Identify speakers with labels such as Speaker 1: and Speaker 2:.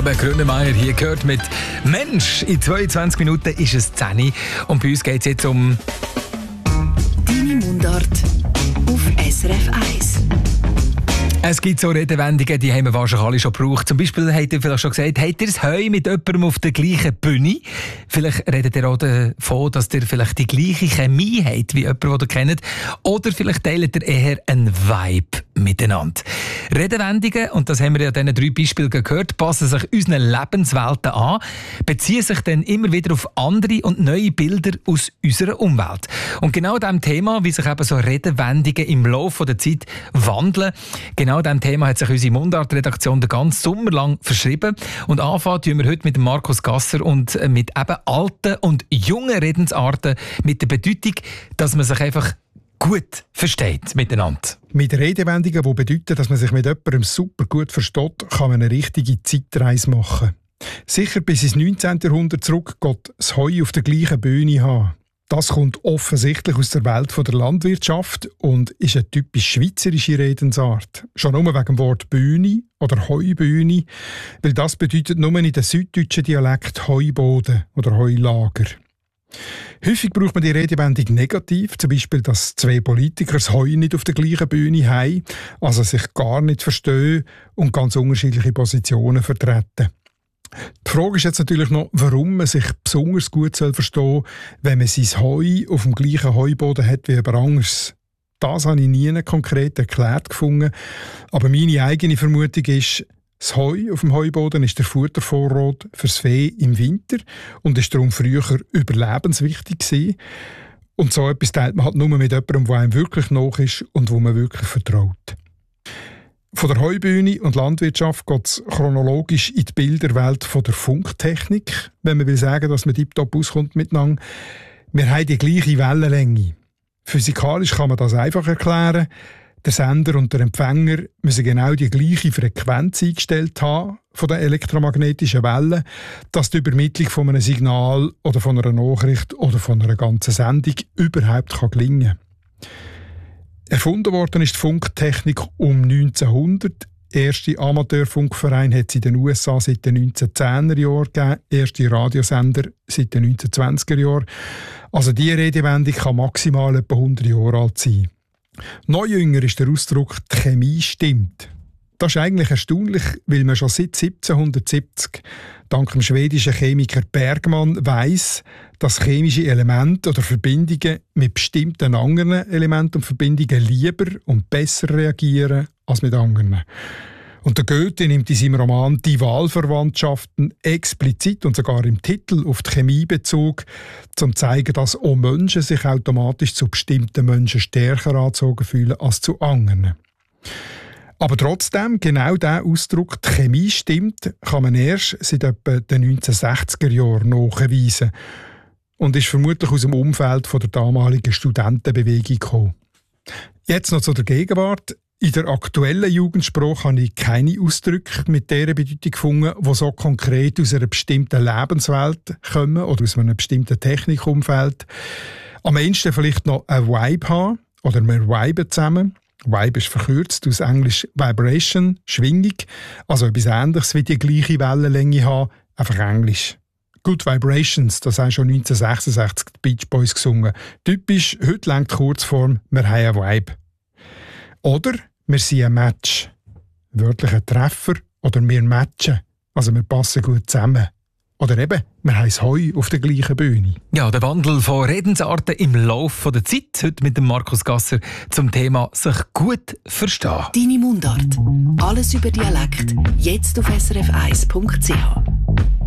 Speaker 1: Abend, Grünemeier hier gehört mit Mensch. In 22 Minuten ist es 10 Uhr und bei uns geht es jetzt um
Speaker 2: Deine Mundart auf SRF 1.
Speaker 1: Es gibt so Redewendungen, die haben wir wahrscheinlich alle schon gebraucht. Zum Beispiel habt ihr vielleicht schon gesagt, habt ihr das Heu mit jemandem auf der gleichen Bühne? Vielleicht redet ihr auch davon, dass ihr vielleicht die gleiche Chemie habt wie jemand, den ihr kennt. Oder vielleicht teilt ihr eher einen Vibe miteinander. Redewendungen, und das haben wir ja an diesen 3 Beispielen gehört, passen sich unseren Lebenswelten an, beziehen sich dann immer wieder auf andere und neue Bilder aus unserer Umwelt. Und genau diesem Thema, wie sich eben so Redewendungen im Laufe der Zeit wandeln, genau diesem Thema hat sich unsere Mundart-Redaktion den ganzen Sommer lang verschrieben. Und anfangen tun wir heute mit Markus Gasser und mit eben alten und jungen Redensarten mit der Bedeutung, dass man sich einfach gut versteht miteinander.
Speaker 3: Mit Redewendungen, die bedeuten, dass man sich mit jemandem super gut versteht, kann man eine richtige Zeitreise machen. Sicher bis ins 19. Jahrhundert zurück geht das Heu auf der gleichen Bühne haben. Das kommt offensichtlich aus der Welt der Landwirtschaft und ist eine typisch schweizerische Redensart. Schon nur wegen dem Wort Bühne oder Heubühne, weil das bedeutet nur in den süddeutschen Dialekt Heuboden oder Heulager. Häufig braucht man die Redewendung negativ, zum Beispiel, dass 2 Politiker das Heu nicht auf der gleichen Bühne haben, also sich gar nicht verstehen und ganz unterschiedliche Positionen vertreten. Die Frage ist jetzt natürlich noch, warum man sich besonders gut verstehen soll, wenn man sein Heu auf dem gleichen Heuboden hat wie jemand anderes. Das habe ich nie konkret erklärt gefunden, aber meine eigene Vermutung ist, das Heu auf dem Heuboden ist der Futtervorrat fürs Vieh im Winter und ist darum früher überlebenswichtig gewesen. Und so etwas teilt man halt nur mit jemandem, der einem wirklich nach ist und wo man wirklich vertraut. Von der Heubühne und Landwirtschaft geht es chronologisch in die Bilderwelt von der Funktechnik, wenn man will sagen, dass man tiptop auskommt miteinander. Wir haben die gleiche Wellenlänge. Physikalisch kann man das einfach erklären. Der Sender und der Empfänger müssen genau die gleiche Frequenz eingestellt haben von den elektromagnetischen Wellen, dass die Übermittlung von einem Signal oder von einer Nachricht oder von einer ganzen Sendung überhaupt gelingen kann. Erfunden worden ist die Funktechnik um 1900. Der erste Amateurfunkverein hat es in den USA seit den 1910er Jahren gegeben, erste Radiosender seit den 1920er Jahren. Also diese Redewendung kann maximal etwa 100 Jahre alt sein. Noch jünger ist der Ausdruck «die Chemie stimmt». Das ist eigentlich erstaunlich, weil man schon seit 1770 dank dem schwedischen Chemiker Bergman weiss, dass chemische Elemente oder Verbindungen mit bestimmten anderen Elementen und Verbindungen lieber und besser reagieren als mit anderen. Und der Goethe nimmt in seinem Roman «Die Wahlverwandtschaften» explizit und sogar im Titel auf die Chemie Bezug, um zu zeigen, dass auch Menschen sich automatisch zu bestimmten Menschen stärker angezogen fühlen als zu anderen. Aber trotzdem, genau dieser Ausdruck «die Chemie stimmt» kann man erst seit etwa den 1960er Jahren nachweisen und ist vermutlich aus dem Umfeld der damaligen Studentenbewegung gekommen. Jetzt noch zu der Gegenwart. In der aktuellen Jugendsprache habe ich keine Ausdrücke mit dieser Bedeutung gefunden, die so konkret aus einer bestimmten Lebenswelt kommen oder aus einem bestimmten Technikumfeld. Am ehesten vielleicht noch ein Vibe haben oder wir viben zusammen. Vibe ist verkürzt aus Englisch Vibration, Schwingung, also etwas Ähnliches wie die gleiche Wellenlänge haben, einfach Englisch. Good Vibrations, das haben schon 1966 die Beach Boys gesungen. Typisch, heute lenkt die Kurzform, wir haben ein Vibe. Oder wir sind ein Match. Wörtlich ein Treffer oder wir matchen. Also wir passen gut zusammen. Oder eben, wir haben das Heu auf der gleichen Bühne.
Speaker 1: Ja, der Wandel von Redensarten im Laufe der Zeit. Heute mit dem Markus Gasser zum Thema «sich gut verstehen».
Speaker 2: Deine Mundart. Alles über Dialekt. Jetzt auf srf1.ch.